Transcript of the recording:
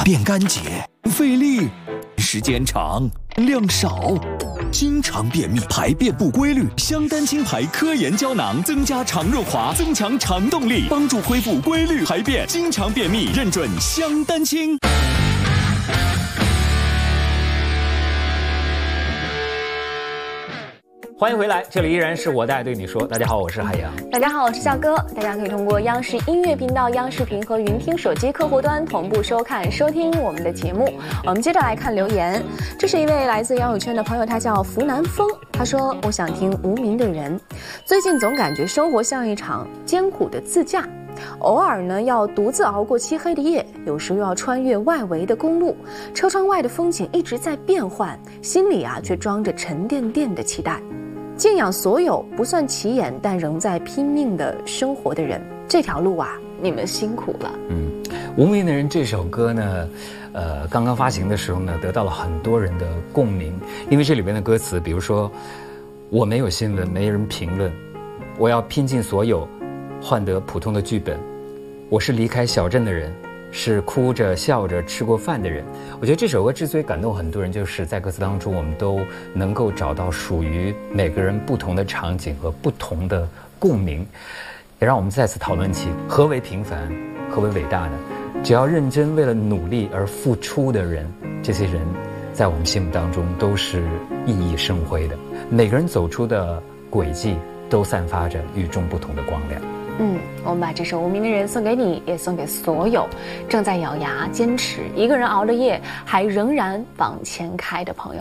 变干结，费力，时间长，量少。经常便秘，排便不规律，香丹清排科研胶囊增加肠润滑，增强肠动力，帮助恢复规律排便。经常便秘，认准香丹清。 欢迎回来，这里依然是我在对你说。大家好，我是海洋。 大家好，我是笑哥。大家可以通过央视音乐频道、央视频和云听手机客户端同步收看、收听我们的节目。我们接着来看留言，这是一位来自交友圈的朋友，他叫福南风。他说：“我想听无名的人。最近总感觉生活像一场艰苦的自驾。”偶尔呢，要独自熬过漆黑的夜，有时又要穿越外围的公路，车窗外的风景一直在变换，心里却装着沉甸甸的期待。敬仰所有不算起眼但仍在拼命的生活的人，这条路你们辛苦了。 无名的人这首歌呢，刚刚发行的时候呢，得到了很多人的共鸣，因为这里边的歌词，比如说，我没有新闻，没人评论，我要拼尽所有，换得普通的剧本，我是离开小镇的人，是哭着笑着吃过饭的人。我觉得这首歌之所以感动很多人，就是在歌词当中我们都能够找到属于每个人不同的场景和不同的共鸣，也让我们再次讨论起何为平凡，何为伟大呢？只要认真为了努力而付出的人，这些人在我们心目当中都是熠熠生辉的，每个人走出的轨迹都散发着与众不同的光亮。 我们把这首《无名的人》送给你，也送给所有正在咬牙坚持一个人熬了夜还仍然往前开的朋友。